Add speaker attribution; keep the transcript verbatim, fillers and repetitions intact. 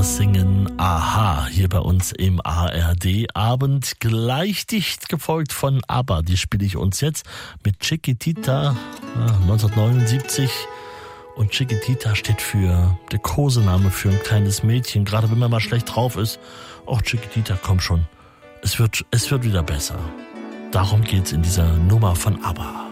Speaker 1: ABBA singen Aha hier bei uns im A R D-Abend. Gleich dicht gefolgt von ABBA. Die spiele ich uns jetzt mit Chiquitita neunzehnhundertneunundsiebzig. Und Chiquitita steht für der Kosename für ein kleines Mädchen. Gerade wenn man mal schlecht drauf ist. Och, Chiquitita, komm schon. Es wird, es wird wieder besser. Darum geht's in dieser Nummer von ABBA.